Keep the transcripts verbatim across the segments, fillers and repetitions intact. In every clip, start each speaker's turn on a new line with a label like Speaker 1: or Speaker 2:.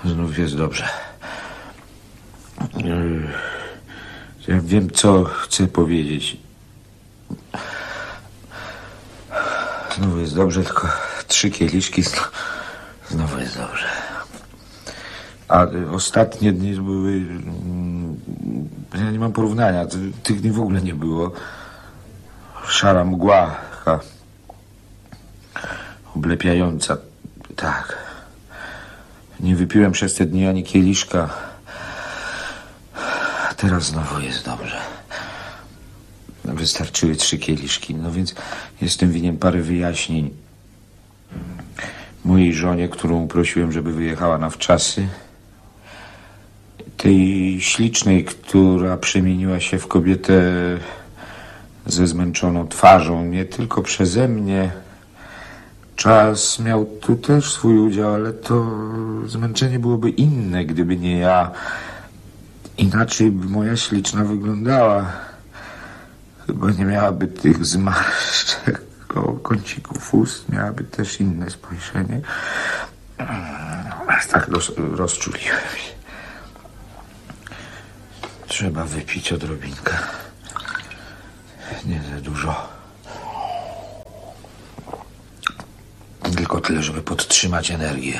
Speaker 1: Znów jest dobrze. Ja wiem, co chcę powiedzieć. Znowu jest dobrze, tylko trzy kieliszki, znowu jest dobrze. A ostatnie dni były... Ja nie mam porównania, tych dni w ogóle nie było. Szara mgła, taka oblepiająca, tak. Nie wypiłem przez te dni ani kieliszka. Teraz znowu jest dobrze. Wystarczyły trzy kieliszki, no więc jestem winien parę wyjaśnień. Mojej żonie, którą prosiłem, żeby wyjechała na wczasy. Tej ślicznej, która przemieniła się w kobietę ze zmęczoną twarzą, nie tylko przeze mnie. Czas miał tu też swój udział, ale to zmęczenie byłoby inne, gdyby nie ja. Inaczej by moja śliczna wyglądała. Chyba nie miałaby tych zmarszczek koło kącików ust, miałaby też inne spojrzenie. Tak roz, rozczuliłem się. Trzeba wypić odrobinkę. Nie za dużo. Tylko tyle, żeby podtrzymać energię.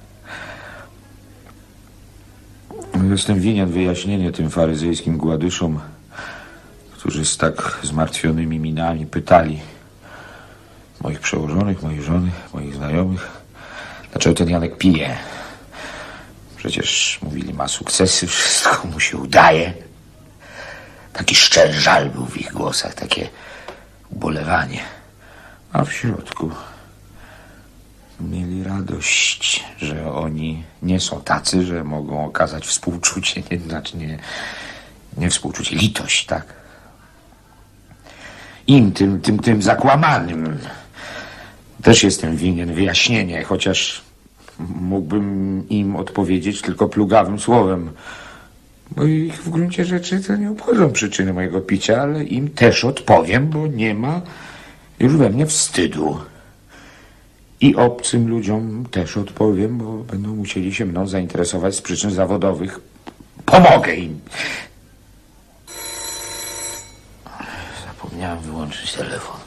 Speaker 1: Jestem winien wyjaśnienie tym faryzejskim gładyszom, którzy z tak zmartwionymi minami pytali moich przełożonych, mojej żony, moich znajomych, dlaczego ten Janek pije. Przecież mówili, ma sukcesy, wszystko mu się udaje. Taki szczery żal był w ich głosach, takie ubolewanie. A w środku mieli radość, że oni nie są tacy, że mogą okazać współczucie, nie, znaczy nie, nie współczucie, litość, tak? Im, tym, tym, tym zakłamanym. Też jestem winien wyjaśnienie, chociaż mógłbym im odpowiedzieć tylko plugawym słowem. Bo ich w gruncie rzeczy to nie obchodzą przyczyny mojego picia, ale im też odpowiem, bo nie ma już we mnie wstydu. I obcym ludziom też odpowiem, bo będą musieli się mną zainteresować z przyczyn zawodowych. Pomogę im. Zapomniałem wyłączyć telefon.